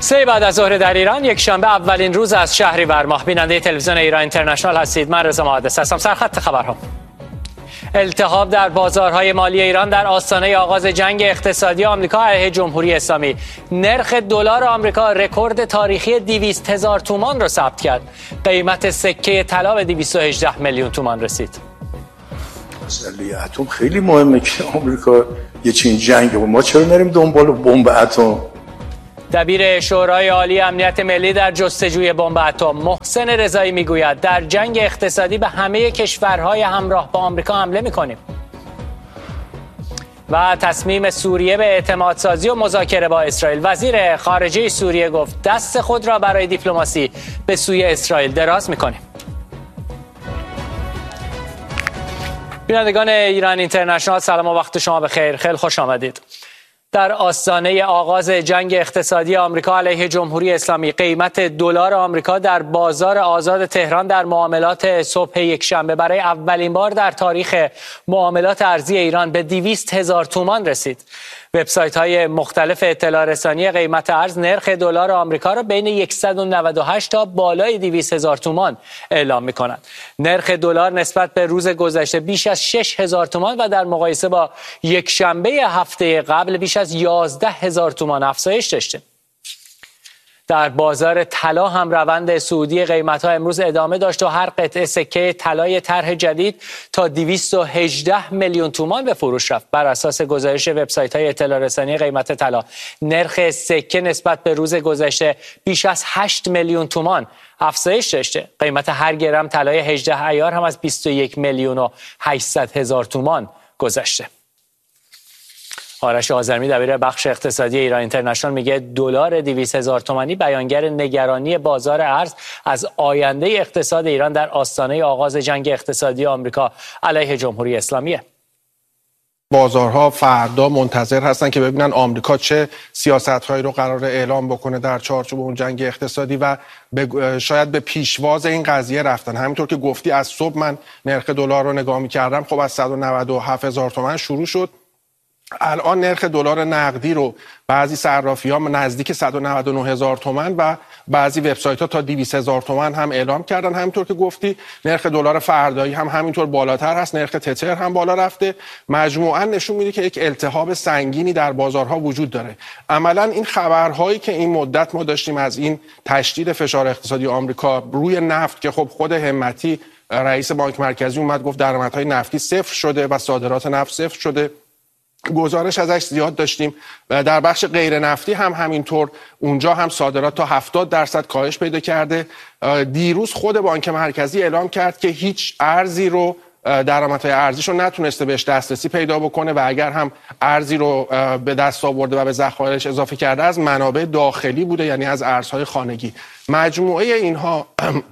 سه بعد از ظهر در ایران، یک شنبه اولین روز از شهریور ماه. بیننده تلویزیون ایران اینترنشنال هستید. من رضا محدث هستم. سرخط خبرها: التهاب در بازارهای مالی ایران در آستانه آغاز جنگ اقتصادی آمریکا علیه جمهوری اسلامی. نرخ دلار آمریکا رکورد تاریخی 200,000 تومان را ثبت کرد. قیمت سکه طلا به 218 میلیون تومان رسید. مسئله اتم خیلی مهمه که آمریکا یه چین جنگ و ما چرا نریم دنبال بمب اتم؟ دبیر شورای عالی امنیت ملی در جستجوی بمب اتم محسن رضایی میگوید در جنگ اقتصادی به همه کشورهای همراه با آمریکا حمله میکنیم. و تصمیم سوریه به اعتمادسازی و مذاکره با اسرائیل. وزیر خارجه سوریه گفت دست خود را برای دیپلماسی به سوی اسرائیل دراز میکنیم. بینندگان ایران اینترنشنال، سلام و وقت شما بخیر. خیلی خوش آمدید. در آستانه آغاز جنگ اقتصادی آمریکا علیه جمهوری اسلامی، قیمت دلار آمریکا در بازار آزاد تهران در معاملات صبح یکشنبه برای اولین بار در تاریخ معاملات ارزی ایران به 200,000 تومان رسید. وبسایت‌های مختلف اطلاع رسانی قیمت ارز نرخ دلار آمریکا را بین 198 تا بالای 200,000 تومان اعلام می‌کنند. نرخ دلار نسبت به روز گذشته بیش از 6,000 تومان و در مقایسه با یکشنبه هفته قبل بیش از 11,000 تومان افزایش داشته. در بازار طلا هم روند صعودی قیمت‌ها امروز ادامه داشت و هر قطعه سکه طلای طرح جدید تا 218 میلیون تومان به فروش رفت. بر اساس گزارش وبسایت‌های اطلاع رسانی قیمت طلا، نرخ سکه نسبت به روز گذشته بیش از 8 میلیون تومان افزایش داشته. قیمت هر گرم طلای 18 عیار هم از 21 میلیون و 800 هزار تومان گذشته. آرش آذرمی دبیر بخش اقتصادی ایران اینترنشنال میگه دلار 200,000 تومانی بیانگر نگرانی بازار ارز از آینده اقتصاد ایران در آستانه آغاز جنگ اقتصادی آمریکا علیه جمهوری اسلامیه. بازارها فردا منتظر هستن که ببینن آمریکا چه سیاست‌هایی رو قراره اعلام بکنه در چارچوب اون جنگ اقتصادی و شاید به پیشواز این قضیه رفتن. همینطور که گفتی از صبح من نرخ دلار رو نگاه می‌کردم، خب از 197,000 تومان شروع شد. الان نرخ دلار نقدی رو بعضی صرافی‌ها نزدیک 199,000 تومان و بعضی وبسایت‌ها تا 200,000 تومان هم اعلام کردن. همینطور که گفتی نرخ دلار فردایی هم همینطور بالاتر هست، نرخ تتر هم بالا رفته. مجموعاً نشون میده که یک التهاب سنگینی در بازارها وجود داره. عملاً این خبرهایی که این مدت ما داشتیم از این تشدید فشار اقتصادی آمریکا روی نفت که خب خود همتی رئیس بانک مرکزی اومد گفت درآمدهای نفتی صفر شده و صادرات نفت صفر شده، گزارش ازش زیاد داشتیم. در بخش غیر نفتی هم همینطور، اونجا هم صادرات تا 70% کاهش پیدا کرده. دیروز خود بانک مرکزی اعلام کرد که هیچ ارزی رو درآمدهای ارزیش رو نتونسته بهش دسترسی پیدا بکنه و اگر هم ارزی رو به دست آورده و به ذخایرش اضافه کرده از منابع داخلی بوده، یعنی از ارزهای خانگی. مجموعه اینها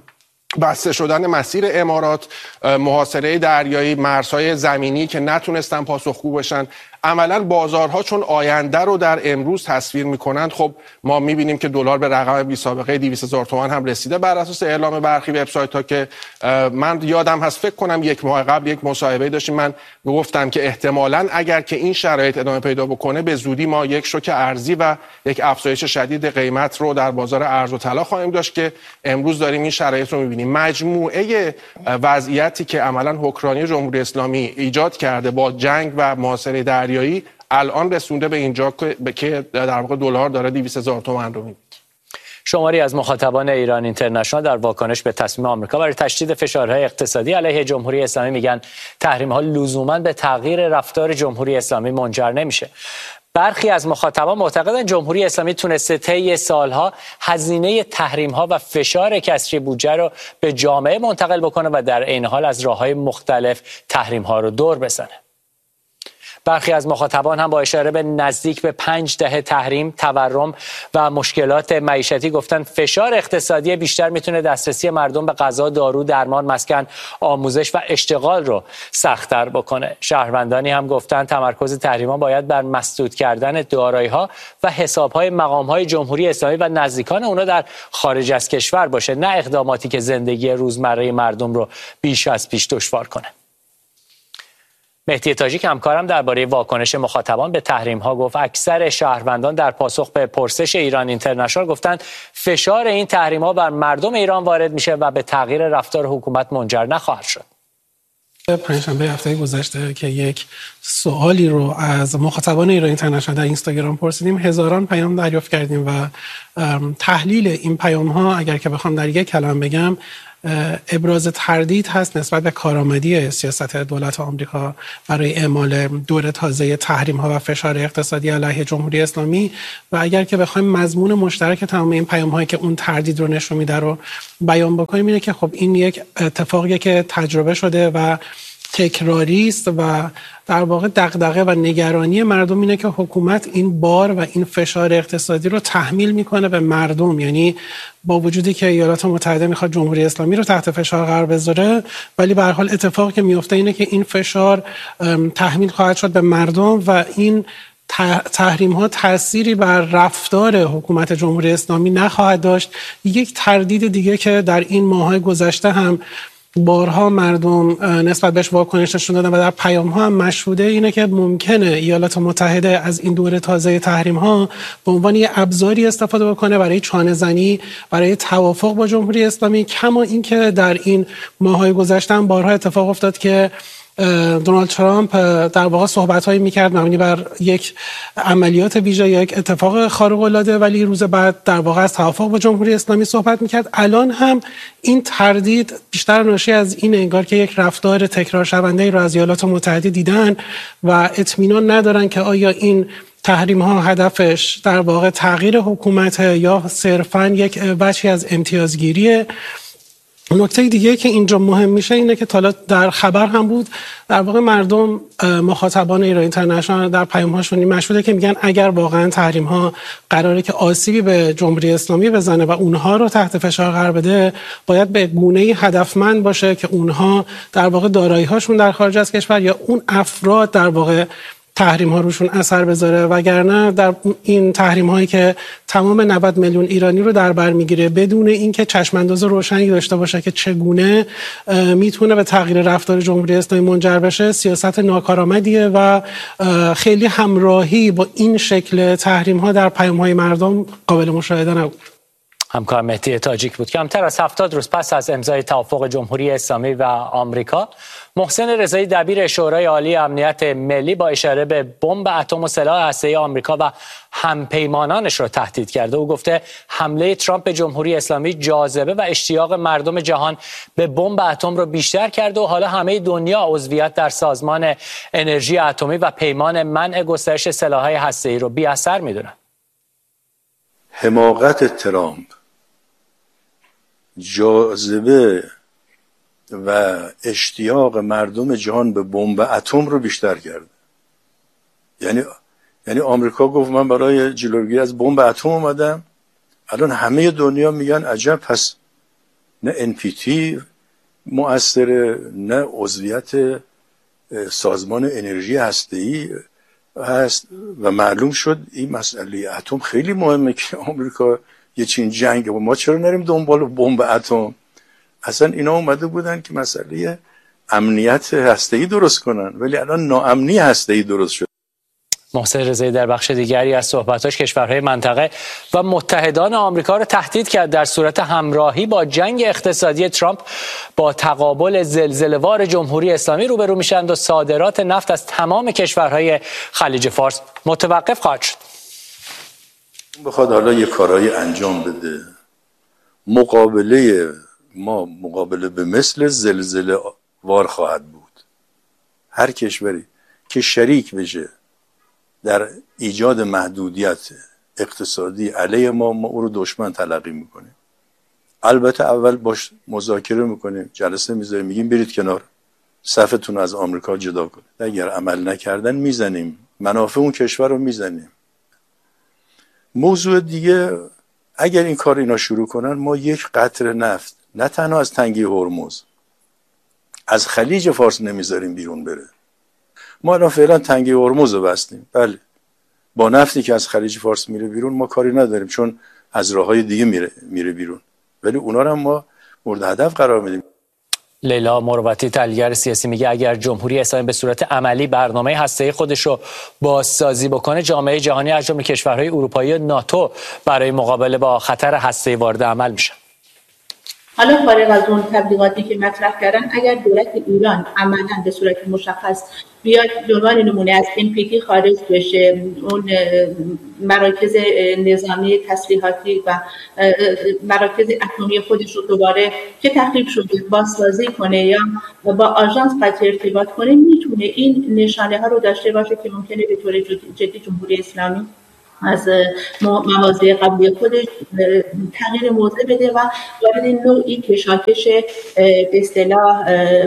بسته شدن مسیر امارات، محاصره دریایی، مرزهای زمینی که نتونستن پاسخگو بشن، عملا بازارها چون آینده رو در امروز تصویر میکنند. خب ما میبینیم که دلار به رقم بی سابقه 200,000 تومان هم رسیده بر اساس اعلام برخی وبسایت‌ها که من یادم هست فکر کنم یک ماه قبل یک مصاحبه داشتیم، من گفتم که احتمالاً اگر که این شرایط ادامه پیدا بکنه به زودی ما یک شوک ارزی و یک افزایش شدید قیمت رو در بازار ارز و طلا خواهیم داشت که امروز داریم این شرایط رو میبینیم. مجموعه وضعیتی که عملاً حکمرانی جمهوری اسلامی ایجاد کرده با جنگ و محاصره دریایی الان رسونده به اینجا که در واقع دلار داره 200,000 تومان رو می‌بینه. شماری از مخاطبان ایران اینترنشنال در واکنش به تصمیم آمریکا برای تشدید فشارهای اقتصادی علیه جمهوری اسلامی میگن تحریم‌ها لزوماً به تغییر رفتار جمهوری اسلامی منجر نمیشه. برخی از مخاطبان معتقدند جمهوری اسلامی تونسته طی سالها هزینه تحریم‌ها و فشار کسری بودجه رو به جامعه منتقل بکنه و در عین حال از راه‌های مختلف تحریم‌ها رو دور بزنه. برخی از مخاطبان هم با اشاره به نزدیک به 5 دهه تحریم، تورم و مشکلات معیشتی گفتن فشار اقتصادی بیشتر میتونه دسترسی مردم به غذا، دارو، درمان، مسکن، آموزش و اشتغال رو سخت‌تر بکنه. شهروندانی هم گفتن تمرکز تحریم‌ها باید بر مسدود کردن دارایی‌ها و حساب‌های مقام‌های جمهوری اسلامی و نزدیکان اونا در خارج از کشور باشه، نه اقداماتی که زندگی روزمره مردم رو بیش از پیش دشوار کنه. مهدی تاجیک همکارم درباره واکنش مخاطبان به تحریم ها گفت اکثر شهروندان در پاسخ به پرسش ایران اینترنشنال گفتند فشار این تحریم ها بر مردم ایران وارد میشه و به تغییر رفتار حکومت منجر نخواهد شد. پنجشنبه هفته گذشته که یک سوالی رو از مخاطبان ایران اینترنشنال در اینستاگرام پرسیدیم، هزاران پیام دریافت کردیم و تحلیل این پیام ها اگر که بخوام در یک کلام بگم ابراز تردید هست نسبت به کارآمدی سیاست دولت آمریکا برای اعمال دور تازه تحریم ها و فشار اقتصادی علیه جمهوری اسلامی. و اگر که بخوایم مضمون مشترک تمام این پیام هایی که اون تردید رو نشون میده رو بیان بکنیم اینه که خب این یک اتفاقیه که تجربه شده و تکراری است و در واقع دغدغه و نگرانی مردم اینه که حکومت این بار و این فشار اقتصادی رو تحمیل میکنه به مردم. یعنی با وجودی که ایالات متحده میخواد جمهوری اسلامی رو تحت فشار قرار بذاره، ولی به هر حال اتفاقی که میفته اینه که این فشار تحمیل خواهد شد به مردم و این تحریم ها تأثیری بر رفتار حکومت جمهوری اسلامی نخواهد داشت. یک تردید دیگه که در این ماه‌های گذشته هم بارها مردم نسبت بهش واکنش نشون دادن و در پیام ها هم مشهوده اینه که ممکنه ایالات متحده از این دوره تازه تحریم ها به عنوان یه ابزاری استفاده بکنه برای چانه زنی، برای توافق با جمهوری اسلامی. کما اینکه در این ماه‌های گذشته هم بارها اتفاق افتاد که دونالد ترامپ در واقع صحبت‌هایی می‌کرد مبنی بر یک عملیات ویژه یا یک اتفاق خارق‌العاده، ولی روز بعد در واقع از توافق با جمهوری اسلامی صحبت می‌کرد. الان هم این تردید بیشتر ناشی از این انگار که یک رفتار تکرار شونده‌ای رو از ایالات متحده دیدن و اطمینان ندارن که آیا این تحریم ها هدفش در واقع تغییر حکومت یا صرفاً یک بخشی از امتیازگیریه. نکته دیگه که اینجا مهم میشه اینه که تا در خبر هم بود، در واقع مردم مخاطبان ایران اینترنشنال در پیام‌هاشون مشهوده که میگن اگر واقعا تحریم ها قراره که آسیبی به جمهوری اسلامی بزنه و اونها رو تحت فشار قرار بده، باید به گونه‌ای هدفمند باشه که اونها در واقع دارایی‌هاشون در خارج از کشور یا اون افراد در واقع تحریم ها روشون اثر بذاره، وگرنه در این تحریم هایی که تمام 90 میلیون ایرانی رو در بر میگیره بدون اینکه چشم انداز روشنی داشته باشه که چگونه میتونه به تغییر رفتار جمهوری اسلامی منجر بشه، سیاست ناکارآمدیه و خیلی همراهی با این شکل تحریم ها در پیام های مردم قابل مشاهده نبود. همکار مهدی تاجیک بود. کمتر از 70 روز پس از امضای توافق جمهوری اسلامی و آمریکا، محسن رضایی دبیر شورای عالی امنیت ملی با اشاره به بمب اتم و سلاح هسته‌ای آمریکا و همپیمانانش را تهدید کرده. او گفته حمله ترامپ به جمهوری اسلامی جاذبه و اشتیاق مردم جهان به بمب اتم را بیشتر کرده و حالا همه دنیا عضویت در سازمان انرژی اتمی و پیمان منع گسترش سلاح‌های هسته‌ای را بی‌اثر می‌دونند. حماقت ترامپ جاذبه و اشتیاق مردم جهان به بمب اتم رو بیشتر کرده. یعنی آمریکا گفت من برای جلوگیری از بمب اتم اومدم، الان همه دنیا میگن عجب، پس نه NPT مؤثره، نه عضویت سازمان انرژی هسته‌ای هست و معلوم شد این مسئله اتم خیلی مهمه که آمریکا یه چین جنگ و ما چرا نریم دنبال بمب اتم. اصلا اینا اومده بودن که مسئله امنیت هسته‌ای درست کنن، ولی الان ناامنی هسته‌ای درست شد. محسن رضایی در بخش دیگری از صحبتاش کشورهای منطقه و متحدان آمریکا را تهدید کرد در صورت همراهی با جنگ اقتصادی ترامپ با تقابل زلزله‌وار جمهوری اسلامی روبرو میشند و صادرات نفت از تمام کشورهای خلیج فارس متوقف خواهد شد. بخواد حالا یه کارایی انجام بده، مقابله به مثل زلزله وار خواهد بود. هر کشوری که شریک بشه در ایجاد محدودیت اقتصادی علیه ما او رو دشمن تلقی میکنیم. البته اول باش مذاکره میکنیم، جلسه میذاریم، میگیم برید کنار، صفتون از آمریکا جدا کنید. اگر عمل نکردن میزنیم، منافع اون کشور رو میزنیم. موضوع دیگه، اگر این کار اینا شروع کنن، ما یک قطره نفت نه تنها از تنگه هرمز، از خلیج فارس نمیذاریم بیرون بره. ما الان فعلا تنگه هرمز رو بستیم، بله، با نفتی که از خلیج فارس میره بیرون ما کاری نداریم چون از راههای دیگه میره بیرون، ولی اونا رو هم ما مورد هدف قرار میدیم. لیلا مروتی، تحلیلگر سیاسی، میگه اگر جمهوری اسلامی به صورت عملی برنامه هسته‌ای خودش رو بازسازی بکنه، جامعه جهانی از جمله کشورهای اروپایی و ناتو برای مقابله با خطر هسته‌ای وارد عمل میشن. حالا فارغ از اون تبلیغاتی که مطرح کردن، اگر دولت ایران عملاً به صورت مشخص بیاد به عنوان نمونه از NPT خارج بشه، اون مراکز نظامی تسلیحاتی و مراکز اتمی خودش رو دوباره که تخریب شده بازسازی کنه یا با آژانس قطع ارتباط کنه، میتونه این نشانه ها رو داشته باشه که ممکنه به طور جدی جمهوری اسلامی از مواضع قبلی خودش تغییر موضع بده و وارد نوعی کشاکش به اصطلاح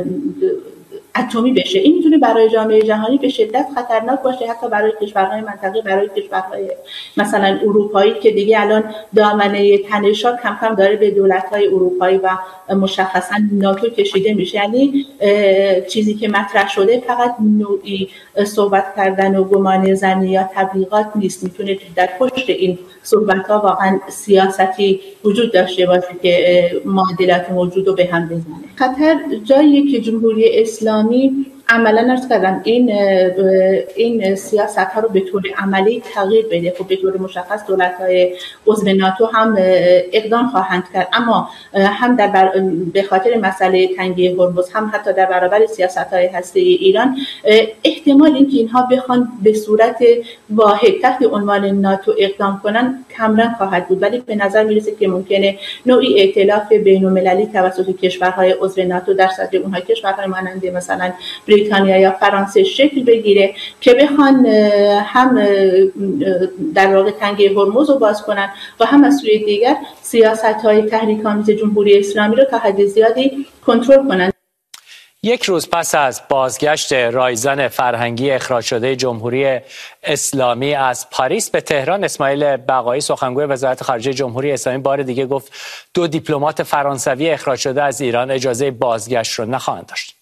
اتمی بشه. این میتونه برای جامعه جهانی به شدت خطرناک باشه، حتی برای کشورهای منطقه، برای کشورهای مثلا اروپایی که دیگه الان دامنه تنش‌ها کم کم داره به دولت‌های اروپایی و مشخصا ناتو کشیده میشه. یعنی چیزی که مطرح شده فقط نوعی صحبت کردن و گمان زنی یا تبلیغات نیست، میتونه در پشت این صحبت‌ها واقعا سیاستی وجود داشته باشه که معادلات موجود رو به هم بزنه. خطر جایی که جمهوری اسلامی عملا عرض کردم این سیاست ها رو به طور عملی تغییر بده. خب به طور مشخص دولت‌های عضو ناتو هم اقدام خواهند کرد، اما هم به خاطر مسئله تنگی هرمز، هم حتی در برابر سیاست‌های هسته‌ای ایران، احتمال اینکه اینها بخوان به صورت واحد تحت عنوان ناتو اقدام کنن کمرنگ خواهد بود. ولی به نظر میرسه که ممکنه نوعی ائتلاف بین‌المللی توسط کشورهای عضو ناتو در صدر اونها کشورهای مانند مثلا بریتانیا یا فرانسه شکل بگیره که بخوان هم در واقع تنگه هرمز رو باز کنن و هم از سوی دیگر سیاست‌های تحریک‌آمیز جمهوری اسلامی رو تا حد زیادی کنترل کنن. یک روز پس از بازگشت رایزن فرهنگی اخراج شده جمهوری اسلامی از پاریس به تهران، اسماعیل بقایی سخنگوی وزارت خارجه جمهوری اسلامی بار دیگه گفت 2 دیپلمات فرانسوی اخراج شده از ایران اجازه بازگشت رو نخواهند داشت.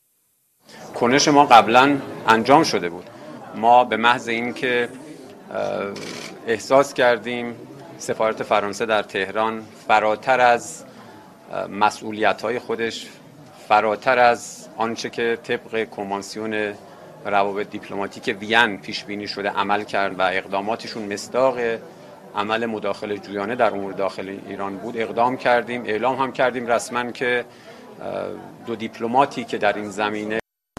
کنش ما قبلا انجام شده بود. ما به محض اینکه احساس کردیم سفارت فرانسه در تهران فراتر از مسئولیت‌های خودش، فراتر از آنچه که طبق کنوانسیون روابط دیپلماتیک وین پیش بینی شده عمل کرد و اقداماتشون مصداق عمل مداخله جویانه در امور داخل ایران بود، اقدام کردیم، اعلام هم کردیم رسما که 2 دیپلماتی که در این زمینه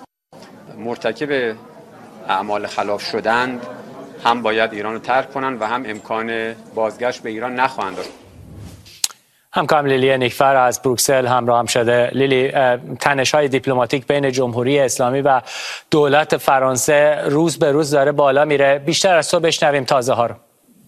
مرتکب اعمال خلاف شدند هم باید ایران رو ترک کنند و هم امکان بازگشت به ایران نخواهند داشت. همکارم لیلی نیکفر از بروکسل همراه هم شده. لیلی، تنش‌های دیپلماتیک بین جمهوری اسلامی و دولت فرانسه روز به روز داره بالا میره. بیشتر از تو بشنویم تازه ها رو.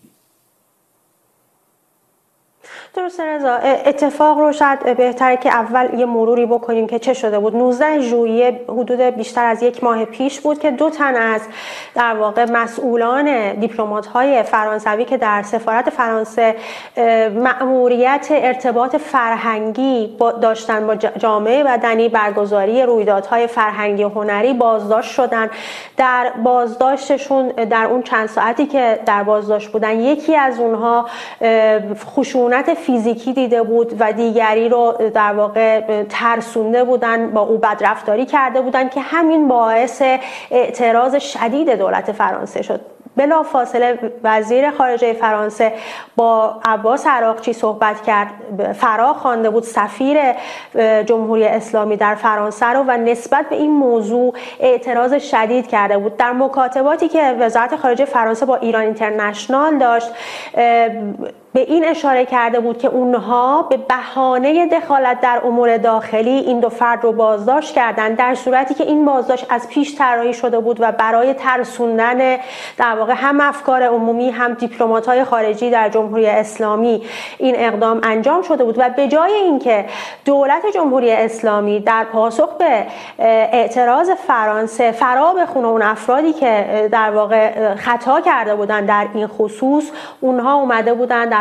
درسته رضا، اتفاق رو شاید بهتره که اول یه مروری بکنیم که چه شده بود. 19 ژوئیه حدود بیشتر از 1 ماه پیش بود که 2 تن از در واقع مسئولان دیپلمات‌های فرانسوی که در سفارت فرانسه مأموریت ارتباط فرهنگی داشتن با جامعه مدنی، برگزاری رویدادهای فرهنگی و هنری بازداشت شدن. در بازداشتشون در اون چند ساعتی که در بازداشت بودن، یکی از اونها خشونت فیزیکی دیده بود و دیگری رو در واقع ترسونده بودن، با او بدرفتاری کرده بودن که همین باعث اعتراض شدید دولت فرانسه شد. بلافاصله وزیر خارجه فرانسه با عباس عراقچی صحبت کرد، فرا خوانده بود سفیر جمهوری اسلامی در فرانسه رو و نسبت به این موضوع اعتراض شدید کرده بود. در مکاتباتی که وزارت خارجه فرانسه با ایران اینترنشنال داشت به این اشاره کرده بود که اونها به بهانه دخالت در امور داخلی این 2 فرد رو بازداشت کردن، در صورتی که این بازداشت از پیش طراحی شده بود و برای ترسوندن در واقع هم افکار عمومی هم دیپلمات‌های خارجی در جمهوری اسلامی این اقدام انجام شده بود. و به جای اینکه دولت جمهوری اسلامی در پاسخ به اعتراض فرانسه فرا بخونه اون افرادی که در واقع خطا کرده بودن در این خصوص، اونها اومده بودن در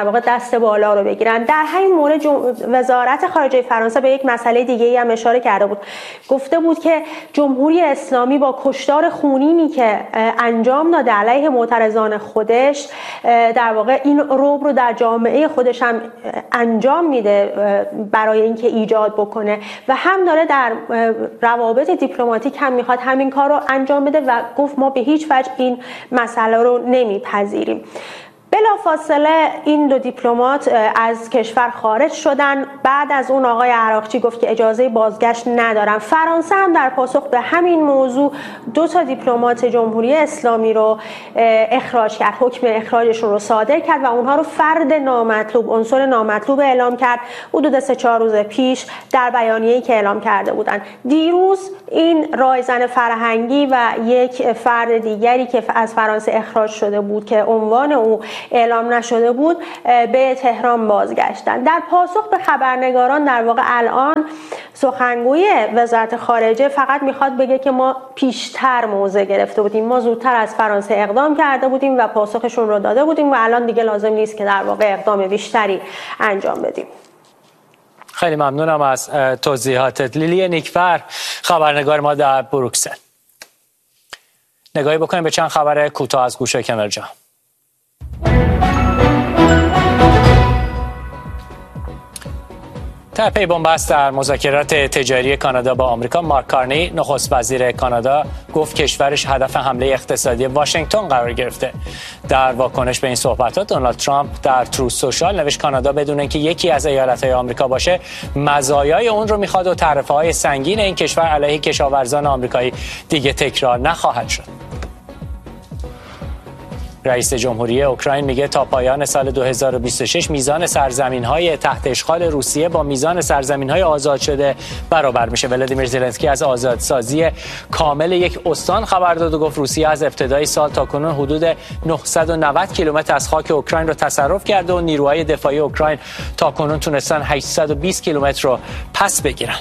واقع دست بالا رو بگیرن. در همین مورد وزارت خارجه فرانسه به یک مسئله دیگه‌ای هم اشاره کرده بود. گفته بود که جمهوری اسلامی با کشتار خونینی که انجام داده علیه معترضان خودش در واقع این رعب رو در جامعه خودش هم انجام میده برای اینکه ایجاد بکنه و هم داره در روابط دیپلماتیک هم میخواد همین کار رو انجام بده و گفت ما به هیچ وجه این مسئله رو نمیپذیریم. بلافاصله این دو دیپلمات از کشور خارج شدن. بعد از اون آقای عراقچی گفت که اجازه بازگشت ندارن. فرانسه هم در پاسخ به همین موضوع 2 دیپلمات جمهوری اسلامی رو اخراج کرد، حکم اخراجشون رو صادر کرد و اونها رو فرد نامطلوب، عنصر نامطلوب اعلام کرد حدود 3-4 روز پیش در بیانیه‌ای که اعلام کرده بودن. دیروز این رایزن فرهنگی و یک فرد دیگری که از فرانسه اخراج شده بود که عنوان او اعلام نشده بود به تهران بازگشتن. در پاسخ به خبرنگاران در واقع الان سخنگوی وزارت خارجه فقط میخواد بگه که ما پیشتر موضع گرفته بودیم، ما زودتر از فرانسه اقدام کرده بودیم و پاسخشون رو داده بودیم و الان دیگه لازم نیست که در واقع اقدام بیشتری انجام بدیم. خیلی ممنونم از توضیحاتت. لیلی نیکفر، خبرنگار ما در بروکسل. نگاهی بکنیم به چند خبر کوتاه از گوشه کنار جهان. در پی بنبست در مذاکرات تجاری کانادا با آمریکا، مارک کارنی نخست وزیر کانادا گفت کشورش هدف حمله اقتصادی واشنگتن قرار گرفته. در واکنش به این صحبتات دونالد ترامپ در تروث سوشال نوشت کانادا بدون اینکه یکی از ایالت‌های آمریکا باشه مزایای اون رو میخواد و تعرفه‌های سنگین این کشور علیه کشاورزان آمریکایی دیگه تکرار نخواهد شد. رئیس جمهوری اوکراین میگه تا پایان سال 2026 میزان سرزمین‌های تحت اشغال روسیه با میزان سرزمین‌های آزاد شده برابر میشه. ولادیمیر زلنسکی از آزادسازی کامل یک استان خبر داد و گفت روسیه از ابتدای سال تا کنون حدود 990 کیلومتر از خاک اوکراین رو تصرف کرده و نیروهای دفاعی اوکراین تا کنون تونستن 820 کیلومتر رو پس بگیرن.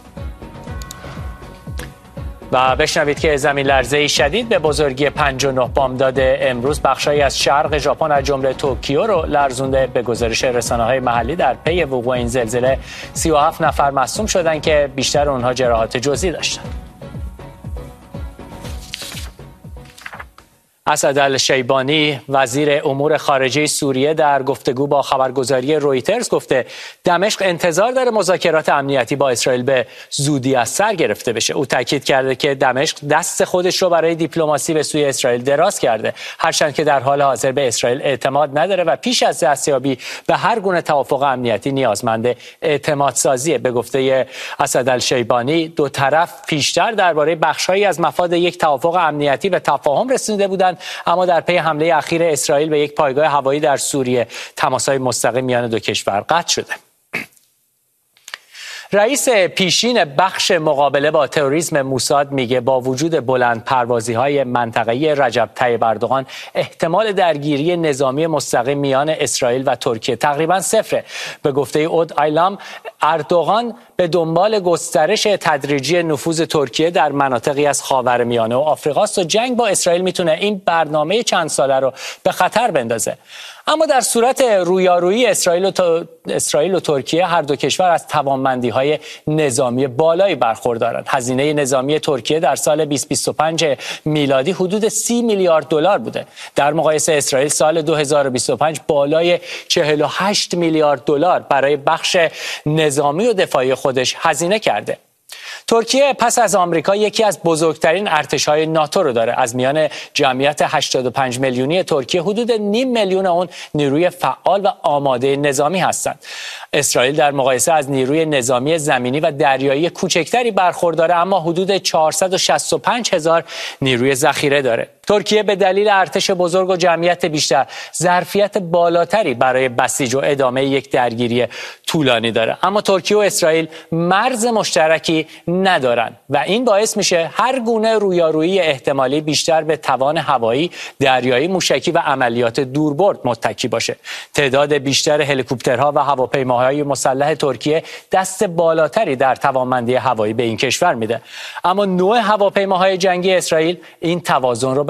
و بشنوید که زمین لرزه‌ای شدید به بزرگی 5.9 بامداد امروز بخشایی از شرق ژاپن از جمله توکیو رو لرزونده. به گزارش رسانه‌های محلی در پی وقوع این زلزله 37 نفر مصدوم شدند که بیشتر اونها جراحات جزئی داشتند. اسد الشیبانی وزیر امور خارجه سوریه در گفتگو با خبرگزاری رویترز گفته دمشق انتظار داره مذاکرات امنیتی با اسرائیل به زودی از سر گرفته بشه. او تاکید کرده که دمشق دست خودش رو برای دیپلماسی به سوی اسرائیل دراز کرده، هرچند که در حال حاضر به اسرائیل اعتماد نداره و پیش از دستیابی به هر گونه توافق امنیتی نیازمند اعتماد سازیه. به گفته اسد الشیبانی دو طرف پیشتر درباره بخش‌هایی از مفاد یک توافق امنیتی و تفاهم رسیده بودند، اما در پی حمله اخیر اسرائیل به یک پایگاه هوایی در سوریه تماس‌های مستقیم میان دو کشور قطع شده. رئیس پیشین بخش مقابله با تروریسم موساد میگه با وجود بلند پروازی‌های منطقه‌ای رجب طیب اردوغان احتمال درگیری نظامی مستقیم میان اسرائیل و ترکیه تقریباً صفره. به گفته اود ایلام اردوغان به دنبال گسترش تدریجی نفوذ ترکیه در مناطقی از خاورمیانه و آفریقاست و جنگ با اسرائیل میتونه این برنامه چند ساله رو به خطر بندازه. اما در صورت رویارویی اسرائیل و ترکیه هر دو کشور از توانمندی‌های نظامی بالایی برخوردارند. هزینه نظامی ترکیه در سال 2025 میلادی حدود 30 میلیارد دلار بوده. در مقایسه اسرائیل سال 2025 بالای 48 میلیارد دلار برای بخش نظامی و دفاعی خودش هزینه کرده. ترکیه پس از آمریکا یکی از بزرگترین ارتش‌های ناتو رو داره. از میان جمعیت 85 میلیونی ترکیه حدود نیم میلیون اون نیروی فعال و آماده نظامی هستند. اسرائیل در مقایسه از نیروی نظامی زمینی و دریایی کوچکتری برخورداره، اما حدود 465 هزار نیروی ذخیره داره. ترکیه به دلیل ارتش بزرگ و جمعیت بیشتر ظرفیت بالاتری برای بسیج و ادامه یک درگیری طولانی داره، اما ترکیه و اسرائیل مرز مشترکی ندارن و این باعث میشه هر گونه رویارویی احتمالی بیشتر به توان هوایی، دریایی، موشکی و عملیات دوربرد متکی باشه. تعداد بیشتر هلیکوپترها و هواپیماهای مسلح ترکیه دست بالاتری در توانمندی هوایی به این کشور میده، اما نوع هواپیماهای جنگی اسرائیل این توازن رو به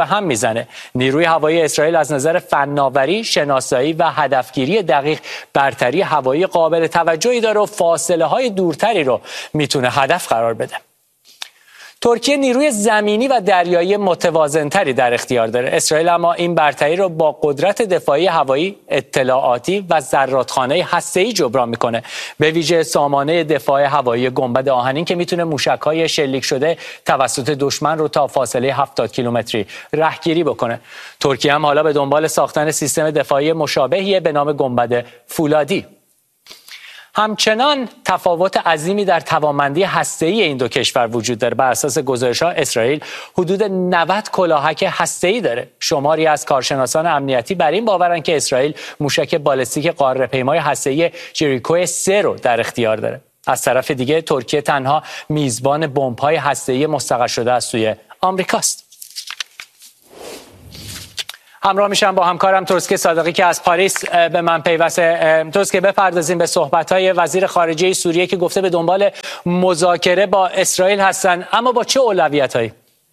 به هم میزنه. نیروی هوایی اسرائیل از نظر فناوری، شناسایی و هدفگیری دقیق برتری هوایی قابل توجهی داره و فاصله های دورتری رو میتونه هدف قرار بده. ترکیه نیروی زمینی و دریایی متوازنتری در اختیار داره. اسرائیل اما این برتری رو با قدرت دفاعی هوایی، اطلاعاتی و زرادخانه هسته‌ای جبران میکنه. به ویژه سامانه دفاع هوایی گنبد آهنین که میتونه موشک‌های شلیک شده توسط دشمن رو تا فاصله 70 کیلومتری رهگیری بکنه. ترکیه هم حالا به دنبال ساختن سیستم دفاعی مشابهی به نام گنبد فولادی. همچنان تفاوت عظیمی در توانمندی هسته‌ای این دو کشور وجود داره. بر اساس گزارش‌ها اسرائیل حدود 90 کلاهک هسته‌ای داره. شماری از کارشناسان امنیتی بر این باورند که اسرائیل موشک بالستیک قاره‌پیمای هسته‌ای جریکو 3 رو در اختیار داره. از طرف دیگه ترکیه تنها میزبان بمب‌های هسته‌ای مستقر شده از سوی آمریکاست. همراه میشم با همکارم ترسکه صادقی که از پاریس به من پیوسته. ترسکه، بپردازیم به صحبت‌های وزیر خارجه سوریه که گفته به دنبال مذاکره با اسرائیل هستن، اما با چه اولویت‌هایی؟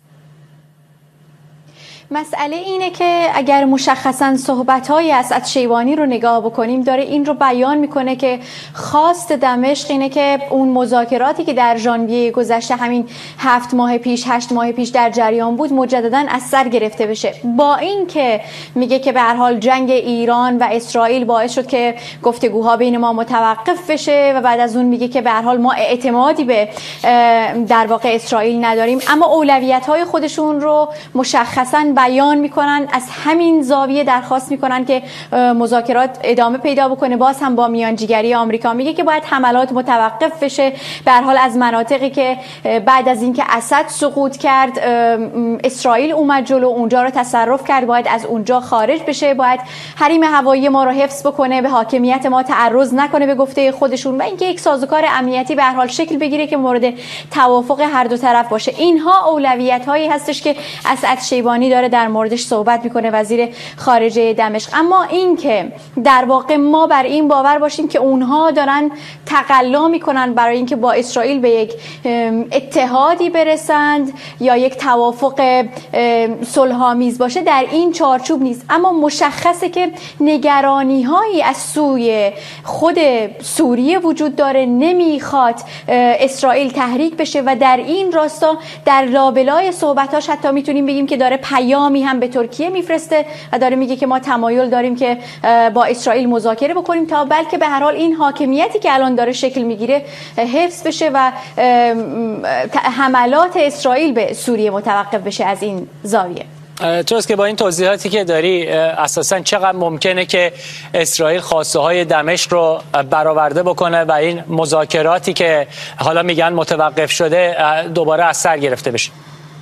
مسئله اینه که اگر مشخصاً صحبت‌های اسد شیبانی رو نگاه بکنیم، داره این رو بیان میکنه که خواست دمشق اینه که اون مذاکراتی که در ژانویه گذشته، همین 7 ماه پیش 8 ماه پیش در جریان بود، مجدداً از سر گرفته بشه. با این که میگه که به هر حال جنگ ایران و اسرائیل باعث شد که گفتگوها بین ما متوقف بشه و بعد از اون میگه که به هر حال ما اعتمادی به در واقع اسرائیل نداریم، اما اولویت‌های خودشون رو مشخصاً بیان میکنن. از همین زاویه درخواست میکنن که مذاکرات ادامه پیدا بکنه. باز هم با میانجیگری آمریکا میگه که باید حملات متوقف بشه. به هر حال از مناطقی که بعد از اینکه اسد سقوط کرد اسرائیل اومد جلو، اونجا رو تصرف کرد، باید از اونجا خارج بشه. باید حریم هوایی ما رو حفظ بکنه، به حاکمیت ما تعرض نکنه به گفته خودشون، و اینکه یک سازوکار امنیتی به هر حال شکل بگیره که مورد توافق هر دو طرف باشه. اینها اولویت هایی هستش که اسد شیبانی داره در موردش صحبت میکنه، وزیر خارجه دمشق. اما این که در واقع ما بر این باور باشیم که اونها دارن تقلا میکنن برای اینکه با اسرائیل به یک اتحادی برسند یا یک توافق صلح‌آمیز باشه، در این چارچوب نیست. اما مشخصه که نگرانی هایی از سوی خود سوریه وجود داره، نمیخواد اسرائیل تحریک بشه و در این راستا در لابلای صحبتاش حتی میتونیم بگیم که داره پیامی هم به ترکیه میفرسته و داره میگه که ما تمایل داریم که با اسرائیل مذاکره بکنیم تا بلکه به هر حال این حاکمیتی که الان داره شکل میگیره حفظ بشه و حملات اسرائیل به سوریه متوقف بشه. از این زاویه درست که با این توضیحاتی که داری اساساً چقدر ممکنه که اسرائیل خواسته های دمشق رو برآورده بکنه و این مذاکراتی که حالا میگن متوقف شده دوباره از سر گرفته بشه؟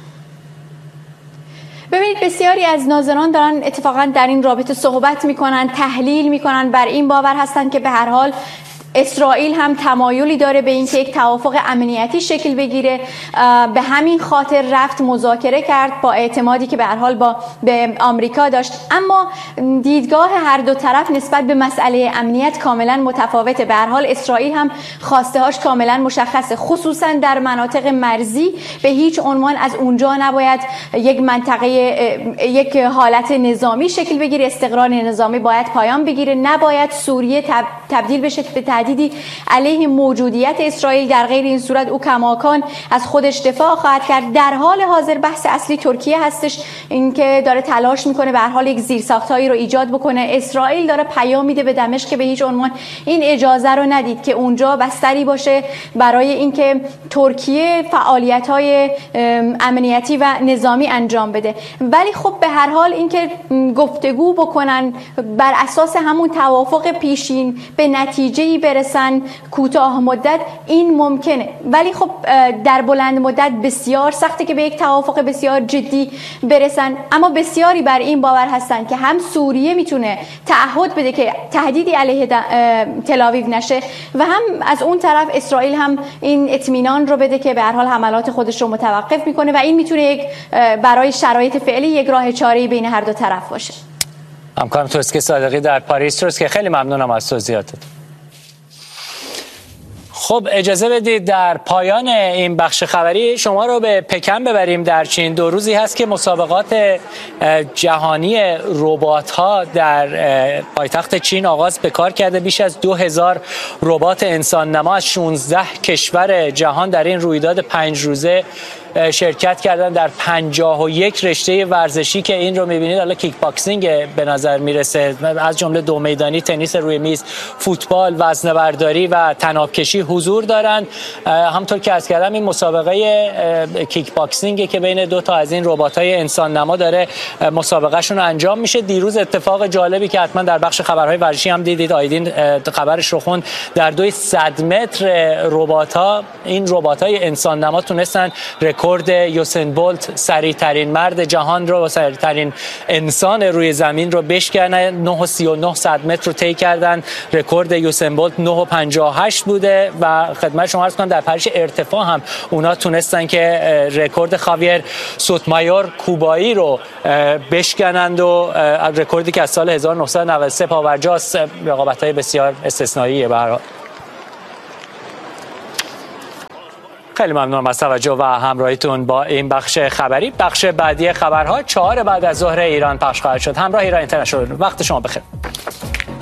ببینید، بسیاری از ناظران دارن اتفاقا در این رابطه صحبت میکنن، تحلیل میکنن، بر این باور هستن که به هر حال اسرائیل هم تمایلی داره به اینکه یک توافق امنیتی شکل بگیره. به همین خاطر رفت مذاکره کرد با اعتمادی که به هر حال به آمریکا داشت. اما دیدگاه هر دو طرف نسبت به مسئله امنیت کاملا متفاوته. به هر حال اسرائیل هم خواسته هاش کاملا مشخصه، خصوصا در مناطق مرزی. به هیچ عنوان از اونجا نباید یک منطقه، یک حالت نظامی شکل بگیره، استقرار نظامی باید پایان بگیره. نباید سوریه تبدیل بشه به تهدیدی علیه موجودیت اسرائیل. در غیر این صورت او کماکان از خودش دفاع خواهد کرد. در حال حاضر بحث اصلی ترکیه هستش، اینکه داره تلاش میکنه به هر حال یک زیرساختایی رو ایجاد بکنه. اسرائیل داره پیام میده به دمشق که به هیچ عنوان این اجازه رو ندید که اونجا بستری باشه برای اینکه ترکیه فعالیت‌های امنیتی و نظامی انجام بده. ولی خب به هر حال اینکه گفتگو بکنن بر اساس همون توافق پیشین به نتیجه‌ای برسن کوتاه مدت، این ممکنه، ولی خب در بلند مدت بسیار سخته که به یک توافق بسیار جدی برسن. اما بسیاری بر این باور هستن که هم سوریه میتونه تعهد بده که تهدیدی علیه تل‌آویو نشه و هم از اون طرف اسرائیل هم این اطمینان رو بده که به هر حال حملات خودش رو متوقف میکنه و این میتونه یک برای شرایط فعلی یک راه چاره‌ای بین هر دو طرف باشه. همکارم ترسکه صادقی در پاریس. ترسکه، خیلی ممنونم از توضیحاتت. خب اجازه بدید در پایان این بخش خبری شما رو به پکن ببریم در چین. 2 روزی هست که مسابقات جهانی ربات‌ها در پایتخت چین آغاز به کار کرده. بیش از 2000 ربات انسان نما از 16 کشور جهان در این رویداد 5 روزه شرکت کردن در 51 رشته ورزشی که این رو می‌بینید. حالا کیک باکسینگ به نظر میرسه، از جمله 2 میدانی، تنیس روی میز، فوتبال، وزنه‌برداری و طناب‌کشی حضور دارند. همونطور که عرض کردم این مسابقه کیک باکسینگ که بین 2 تا از این ربات‌های انسان نما داره مسابقهشون انجام میشه. دیروز اتفاق جالبی که حتما در بخش خبرهای ورزشی هم دیدید، آیدین خبرش رو خوند، در دوی 100 متر ربات‌ها، این ربات‌های انسان نما تونستن رکورد یوسین بولت، سریع‌ترین مرد جهان رو و سریع‌ترین انسان روی زمین رو بشکنن. 9.39 متر رو طی کردن. رکورد یوسین بولت 9.58 بوده و خدمت شما عرض کنم در پرش ارتفاع هم اونا تونستن که رکورد خاویر سوتمایور کوبایی رو بشکنند و رکوردی که از سال 1993 پاورجاست. رقابت‌های بسیار استثنائیه. به هر حال خیلی ممنونم از توجه و همراهیتون با این بخش خبری. بخش بعدی خبرها 4 بعد از ظهر ایران پخش خواهد شد. همراه ایران اینترنشنال. وقت شما بخیر.